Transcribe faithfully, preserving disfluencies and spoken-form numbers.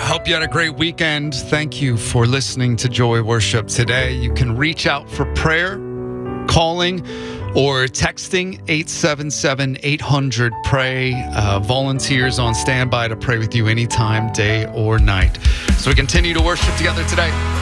I hope you had a great weekend. Thank you for listening to Joy Worship today. You can reach out for prayer, calling, or texting eight seven seven, eight hundred, pray. Uh, volunteers on standby to pray with you anytime, day or night. So we continue to worship together today.